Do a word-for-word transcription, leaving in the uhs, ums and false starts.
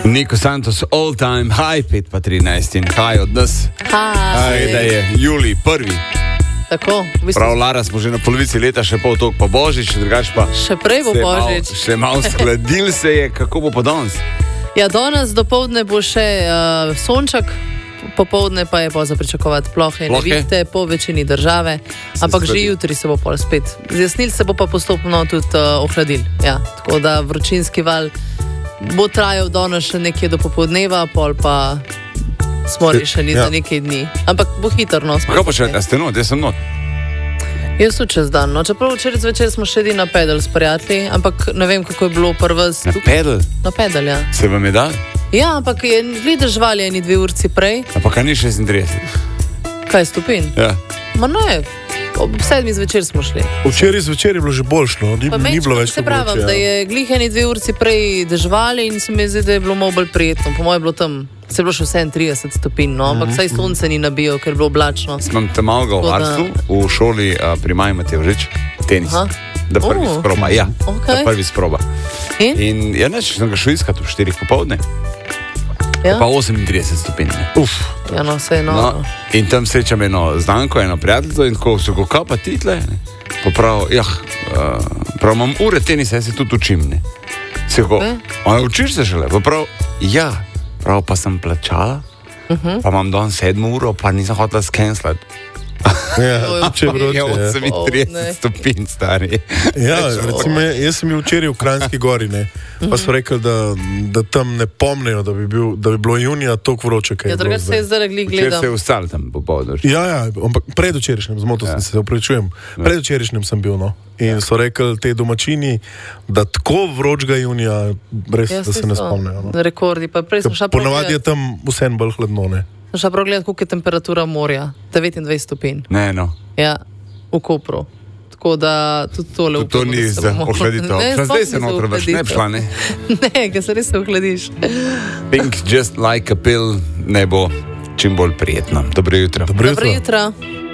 Niko Santos, all time high, pet pa trinajst in high od nas. Haj, da je Julij prvi. Tako, v bistvu... Prav, Lara, smo že na polovici leta, še pol toliko pa Božič, drugač pa... Še prej bo Božič. Mal, še malo skladil se je, kako bo pa danes? Ja, danes dopoldne bo še uh, sonček, popoldne pa je pa za pričakovati plohe in nevihte po večini države, se ampak že jutri se bo pol spet. Zjasnil se bo pa postopno tudi uh, ohladil. Ja, tako da vročinski val bo trajal danes še nekje do popoldneva, pol pa smo rešeni ja. za nekaj dni. Ampak bo hitro, no. Kaj pa še, a ste not, jaz sem not? Jaz sem čez dan, no. Čeprav včeraj zvečer smo šli na pedal s prijatelji, ampak ne vem, kako je bilo prva... Na pedal? Na pedal, ja. Se vam je dal? Ja, ampak je glede živali eni dve urci prej. A pa kaj ni šestintrideset? Kaj, stopin? Ja. Ma ne, ob sedmi zvečer smo šli. Včeraj zvečer je bilo že boljšno, ni, ni bilo več se pravim, vroče, da je glih eni dve urci prej deževali in se mi zdi, da je bilo malo bolj prijetno. Po moje je bilo tam, se je bilo še sedemintrideset stopinj, no, ampak saj sonce ni nabijal, ker je bilo oblačno. Sem te malo v varstvu, v šoli a, pri Maji Matevžič, tenis. Aha. Da prvi oh. sproba, ja, okay. da prvi sproba. In? In ja, neč, sem ga šel iskat v štirih popovdne. Ja? Pa osemintrideset stopinj. Uf. Ja, no, vse eno. No, in tam srečam eno znanko, eno prijateljstvo in ko so go kapa title, pa prav, jah, uh, prav imam ure tenisa, jaz se tudi učim, ne. Se go, okay. a učiš se šele? Pa prav, ja, prav pa sem plačala, uh-huh. pa imam dan sedmo uro, pa nisem hotela skenslati. Ja, če vroče, je osemintrideset stopinj stari. Ja, recimo, jaz sem bil včeraj v Kranjski Gori, ne, pa so rekli, da, da tam ne pomnejo, da bi, bil, da bi bilo junija toliko vroče, kaj je ja, drugače se je zdaj glih gledal. Včeraj se je vstal tam popovdne. Ja, ja, ampak predvčerajšnjem, zmotil ja. sem se, opravičujem, predvčerajšnjem sem bil, no. In ja. so rekli te domačini, da tako vročega junija, res, ja, da se ne spomnejo. No. Rekordi, pa prej sem šla ponavadi je tam vsem bolj hladno, ne. Sem šla prav gledati, koliko je temperatura morja. devetindvajset stopinj. Ne, no. Ja, v Kopru. Tako da tudi tole upamo. To ni za ohladitev. Zdaj se noter vrš, ne bi šla, ne? Ne, ker se res se ohladiš. Pink just like a pill ne bo čim bolj prijetno. Dobro jutro. Dobro jutro. Dobro jutro.